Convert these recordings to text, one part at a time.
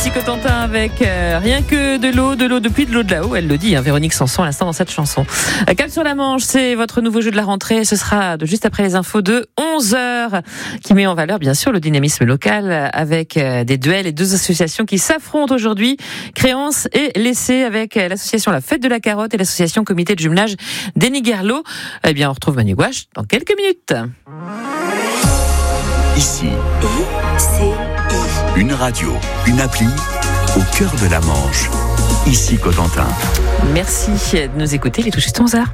Ici Cotentin avec rien que de l'eau de pluie, de l'eau de là-haut, elle le dit, Véronique Sanson à l'instant dans cette chanson. Cap sur la Manche, c'est votre nouveau jeu de la rentrée, ce sera juste après les infos de 11h, qui met en valeur bien sûr le dynamisme local avec des duels et deux associations qui s'affrontent aujourd'hui, Créance et Lessé, avec l'association La Fête de la Carotte et l'association Comité de jumelage d'Ennigerlo. Eh bien, on retrouve Manu Gouache dans quelques minutes. Ici, une radio, une appli, au cœur de la Manche. Ici Cotentin. Merci de nous écouter, il est tout juste 11h.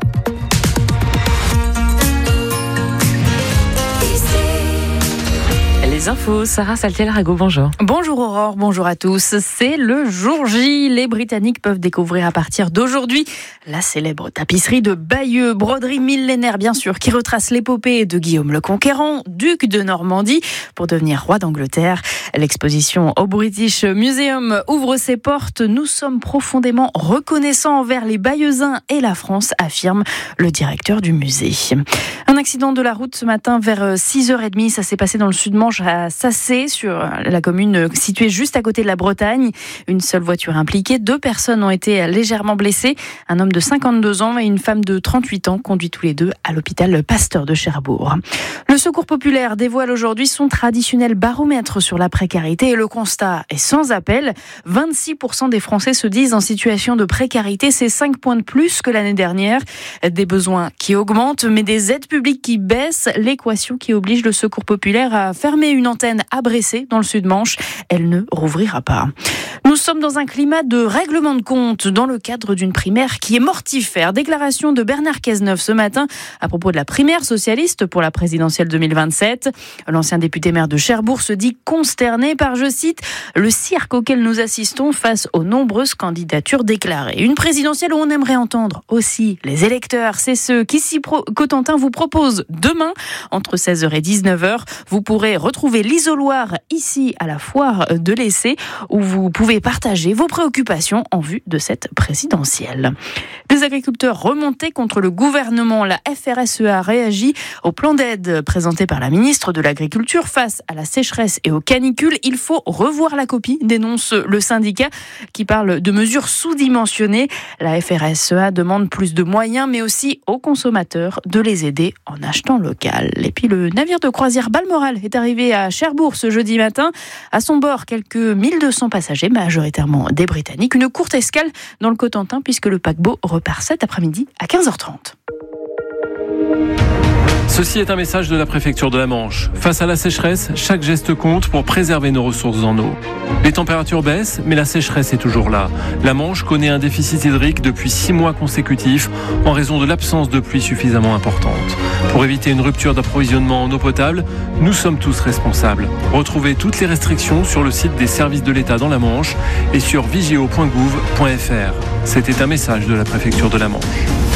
Les infos, Sarah Saltiel-Rago, bonjour. Bonjour Aurore, bonjour à tous. C'est le jour J. Les Britanniques peuvent découvrir à partir d'aujourd'hui la célèbre tapisserie de Bayeux, broderie millénaire bien sûr, qui retrace l'épopée de Guillaume le Conquérant, duc de Normandie, pour devenir roi d'Angleterre. L'exposition au British Museum ouvre ses portes. Nous sommes profondément reconnaissants envers les Bayeuxins et la France, affirme le directeur du musée. Un accident de la route ce matin vers 6h30, ça s'est passé dans le Sud-Manche à Sassé, sur la commune située juste à côté de la Bretagne. Une seule voiture impliquée, 2 personnes ont été légèrement blessées. Un homme de 52 ans et une femme de 38 ans, conduits tous les deux à l'hôpital Pasteur de Cherbourg. Le Secours populaire dévoile aujourd'hui son traditionnel baromètre sur la précarité et le constat est sans appel. 26% des Français se disent en situation de précarité, c'est 5 points de plus que l'année dernière. Des besoins qui augmentent, mais des aides publiques qui baissent. L'équation qui oblige le Secours populaire à fermer une antenne à Bressé dans le Sud-Manche. Elle ne rouvrira pas. Nous sommes dans un climat de règlement de compte dans le cadre d'une primaire qui est mortifère. Déclaration de Bernard Cazeneuve ce matin à propos de la primaire socialiste pour la présidentielle 2027. L'ancien député maire de Cherbourg se dit consterné par, je cite, le cirque auquel nous assistons face aux nombreuses candidatures déclarées. Une présidentielle où on aimerait entendre aussi les électeurs. C'est ce qu'ici Cotentin vous propose demain entre 16h et 19h. Vous pourrez retrouver l'isoloir ici à la foire de Lessé où vous pouvez partager vos préoccupations en vue de cette présidentielle. Des agriculteurs remontés contre le gouvernement. La FRSEA réagit au plan d'aide présenté par la ministre de l'Agriculture face à la sécheresse et aux canicules. Il faut revoir la copie, dénonce le syndicat qui parle de mesures sous-dimensionnées. La FRSEA demande plus de moyens, mais aussi aux consommateurs de les aider en achetant local. Et puis le navire de croisière Balmoral est arrivé à Cherbourg ce jeudi matin. À son bord, quelques 1200 passagers, majoritairement des Britanniques. Une courte escale dans le Cotentin puisque le paquebot repart cet après-midi à 15h30. Ceci est un message de la préfecture de la Manche. Face à la sécheresse, chaque geste compte pour préserver nos ressources en eau. Les températures baissent, mais la sécheresse est toujours là. La Manche connaît un déficit hydrique depuis 6 mois consécutifs en raison de l'absence de pluie suffisamment importante. Pour éviter une rupture d'approvisionnement en eau potable, nous sommes tous responsables. Retrouvez toutes les restrictions sur le site des services de l'État dans la Manche et sur vigeo.gouv.fr. C'était un message de la préfecture de la Manche.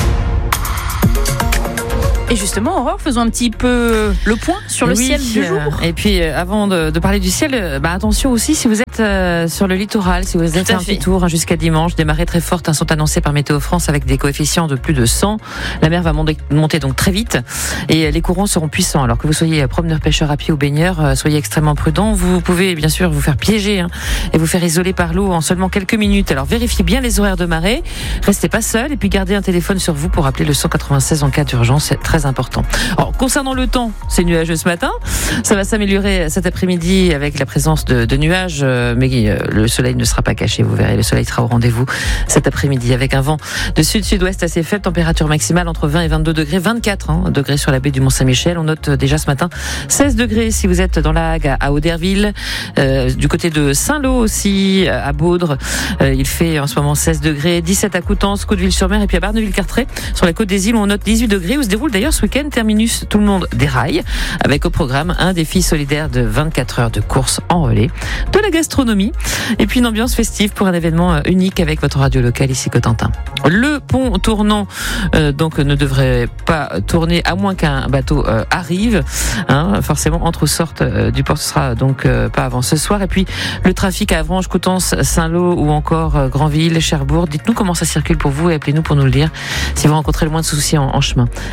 Et justement, Aurore, faisons un petit peu le point sur le ciel du jour. Et puis, avant de parler du ciel, attention aussi, si vous êtes sur le littoral, si vous êtes un petit tour jusqu'à dimanche, des marées très fortes sont annoncées par Météo France avec des coefficients de plus de 100. La mer va monter donc très vite et les courants seront puissants. Alors que vous soyez promeneur, pêcheur à pied ou baigneur, soyez extrêmement prudents. Vous pouvez bien sûr vous faire piéger et vous faire isoler par l'eau en seulement quelques minutes. Alors vérifiez bien les horaires de marée, restez pas seul et puis gardez un téléphone sur vous pour appeler le 196 en cas d'urgence. C'est très important. Alors, concernant le temps, c'est nuageux ce matin. Ça va s'améliorer cet après-midi avec la présence de nuages, mais le soleil ne sera pas caché. Vous verrez, le soleil sera au rendez-vous cet après-midi avec un vent de sud-sud-ouest assez faible, température maximale entre 20 et 22 degrés, 24 degrés sur la baie du Mont-Saint-Michel. On note déjà ce matin 16 degrés si vous êtes dans la Hague à Auderville, du côté de Saint-Lô aussi, à Baudre. Il fait en ce moment 16 degrés, 17 à Coutances, Côteville-sur-Mer et puis à Barneville-Carteret sur la côte des îles où on note 18 degrés où se déroule d'ailleurs ce week-end terminus Tout le monde déraille avec au programme un défi solidaire de 24 heures de course en relais, de la gastronomie et puis une ambiance festive pour un événement unique avec votre radio locale ici Cotentin. Le pont tournant donc ne devrait pas tourner à moins qu'un bateau arrive. Forcément entre aux sortes du port, ce sera donc pas avant ce soir. Et puis le trafic à Avranches, Coutances, Saint-Lô ou encore Granville, Cherbourg. Dites-nous comment ça circule pour vous et appelez-nous pour nous le dire si vous rencontrez le moins de soucis en chemin. 02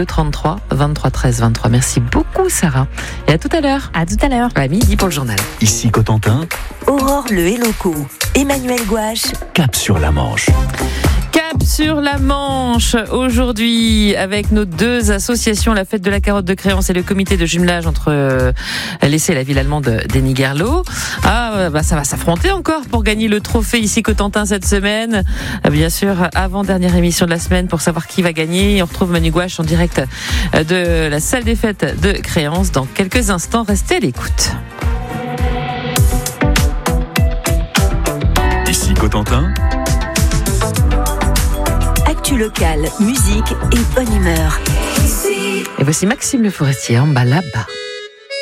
02 33 23 13 23. Merci beaucoup Sarah. Et à tout à l'heure. À tout à l'heure. À midi pour le journal. Ici Cotentin, Aurore Le Héloco, Emmanuel Gouache. cap sur la Manche. Cap sur la Manche, aujourd'hui, avec nos deux associations, la Fête de la Carotte de Créance et le comité de jumelage entre l'essai et la ville allemande d'Enigerlo. Ça va s'affronter encore pour gagner le trophée ici Cotentin cette semaine. Bien sûr, avant-dernière émission de la semaine pour savoir qui va gagner. On retrouve Manu Gouache en direct de la salle des fêtes de Créance dans quelques instants. Restez à l'écoute. Ici Cotentin, Actu locale, musique et bonne humeur. Et voici Maxime Le Forestier en bas là-bas.